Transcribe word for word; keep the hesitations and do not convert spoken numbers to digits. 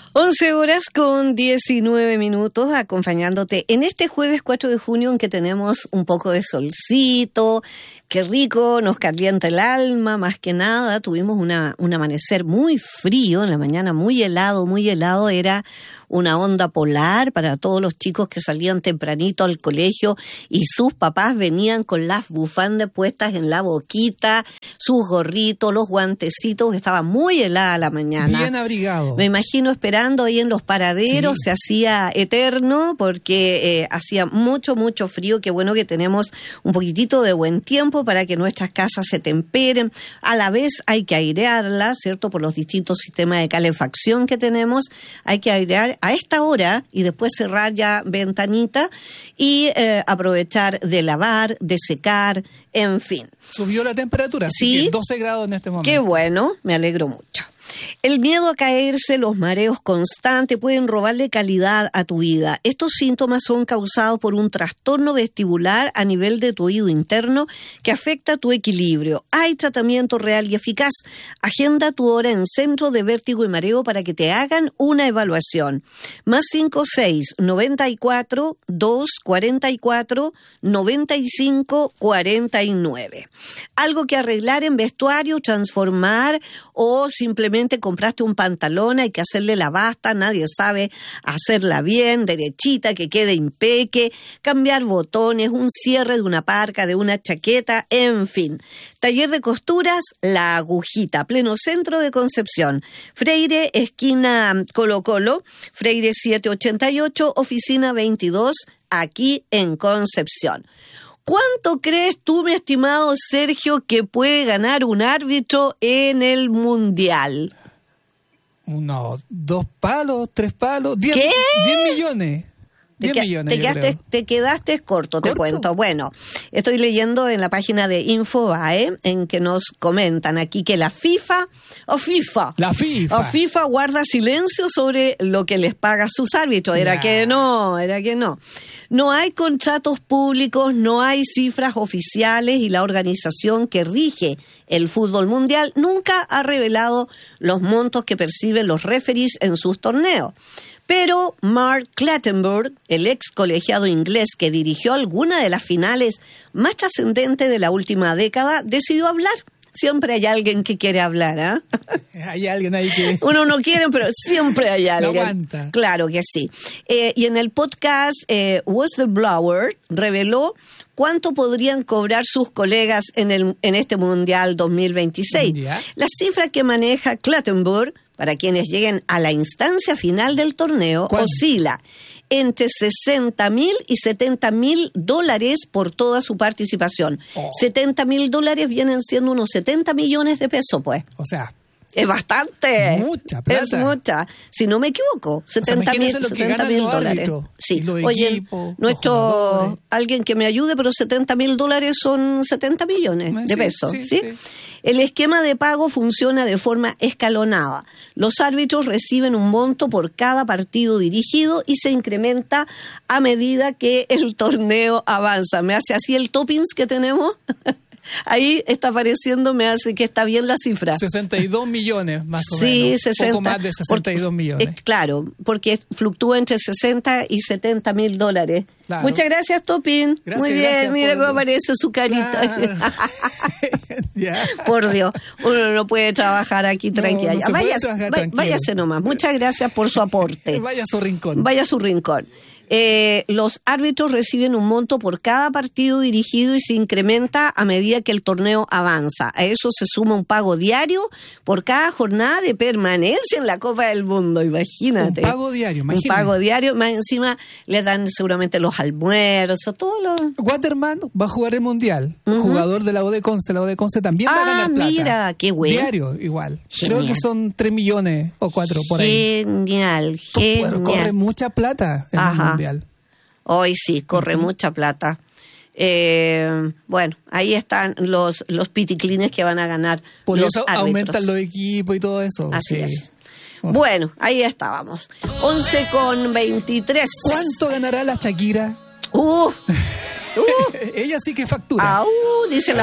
once horas con diecinueve minutos, acompañándote en este jueves cuatro de junio en que tenemos un poco de solcito. Qué rico, nos calienta el alma, más que nada. Tuvimos una, un amanecer muy frío, en la mañana muy helado, muy helado. Era una onda polar para todos los chicos que salían tempranito al colegio y sus papás venían con las bufandas puestas en la boquita, sus gorritos, los guantecitos. Estaba muy helada la mañana. Bien abrigado. Me imagino esperando ahí en los paraderos, sí. Se hacía eterno porque eh, hacía mucho, mucho frío. Qué bueno que tenemos un poquitito de buen tiempo para que nuestras casas se temperen. A la vez hay que airearlas, ¿cierto? Por los distintos sistemas de calefacción que tenemos. Hay que airear a esta hora y después cerrar ya ventanita y eh, aprovechar de lavar, de secar, en fin. Subió la temperatura, así ¿Sí? que doce grados en este momento. Qué bueno, me alegro mucho. El miedo a caerse, los mareos constantes pueden robarle calidad a tu vida. Estos síntomas son causados por un trastorno vestibular a nivel de tu oído interno que afecta tu equilibrio. Hay tratamiento real y eficaz. Agenda tu hora en Centro de Vértigo y Mareo para que te hagan una evaluación. Más cinco seis, noventa y cuatro, dos cuarenta y cuatro, noventa y cinco cuarenta y nueve. Algo que arreglar en vestuario, transformar o simplemente compraste un pantalón, hay que hacerle la basta, nadie sabe hacerla bien, derechita, que quede impeque, cambiar botones, un cierre de una parca, de una chaqueta, en fin. Taller de costuras, La Agujita, pleno centro de Concepción. Freire, esquina Colo Colo, Freire setecientos ochenta y ocho, oficina veintidós, aquí en Concepción. ¿Cuánto crees tú, mi estimado Sergio, que puede ganar un árbitro en el Mundial? Unos dos palos, tres palos, diez, ¿Qué? diez millones. diez Te, millones, te, quedaste, te quedaste corto, te ¿Corto? cuento. Bueno, estoy leyendo en la página de Infobae, en que nos comentan aquí que la FIFA, o FIFA, La FIFA. o FIFA guarda silencio sobre lo que les paga a sus árbitros. Era Ya. que no, era que no. No hay contratos públicos, no hay cifras oficiales y la organización que rige el fútbol mundial nunca ha revelado los montos que perciben los referees en sus torneos. Pero Mark Clattenburg, el ex colegiado inglés que dirigió alguna de las finales más trascendentes de la última década, decidió hablar. Siempre hay alguien que quiere hablar, ¿ah? ¿eh? Hay alguien ahí que... Uno no quiere, pero siempre hay alguien. No aguanta. Claro que sí. Eh, y en el podcast, eh, Whistleblower reveló cuánto podrían cobrar sus colegas en, el, en este Mundial dos mil veintiséis. ¿Ya? La cifra que maneja Clattenburg para quienes lleguen a la instancia final del torneo ¿Cuál? oscila entre sesenta mil y setenta mil dólares por toda su participación. Oh. setenta mil dólares vienen siendo unos setenta millones de pesos, pues. O sea, Es bastante. Mucha plata. Es mucha. Si no me equivoco, setenta mil imagínense lo que ganan los dólares. árbitros, Sí. y los Oye, equipos, los nuestro, jugadores. alguien que me ayude, pero setenta mil dólares son setenta millones de Sí, pesos. sí, ¿sí? sí. El esquema de pago funciona de forma escalonada. Los árbitros reciben un monto por cada partido dirigido y se incrementa a medida que el torneo avanza. ¿Me hace así el toppings que tenemos? Ahí está apareciendo, me hace que está bien la cifra. sesenta y dos millones más o Sí, menos. sesenta. Poco más de sesenta y dos millones. Eh, claro, porque fluctúa entre sesenta y setenta mil dólares. Claro. Muchas gracias, Topin. Gracias, Muy bien, gracias mira por- cómo aparece su carita. Claro. Ya. Por Dios, uno no puede trabajar aquí No, tranquila. no se puede Váyase, trabajar vá- tranquilo. váyase nomás. Muchas gracias por su aporte. Vaya a su rincón. Vaya a su rincón. Eh, los árbitros reciben un monto por cada partido dirigido y se incrementa a medida que el torneo avanza. A eso se suma un pago diario por cada jornada de permanencia en la Copa del Mundo, imagínate. Un pago diario, Un imagínate. pago diario, más encima le dan seguramente los almuerzos, todo lo... Waterman va a jugar el Mundial. Ujú. Jugador de la U D Conce. La U D Conce también va a Ah, ganar plata. mira, qué bueno. Diario, igual. Genial. Creo que son tres millones o cuatro por ahí. Genial, Bueno, corre genial. mucha plata en Ajá. el Mundial. Hoy sí, corre uh-huh. mucha plata. Eh, bueno, ahí están los, los piticlines que van a ganar Por los eso árbitros. aumentan los equipos y todo eso. Así sí. es. Oh. Bueno, ahí estábamos. once con veintitrés. ¿Cuánto ganará la Shakira? Uh, uh, Ella sí que factura. au, dice la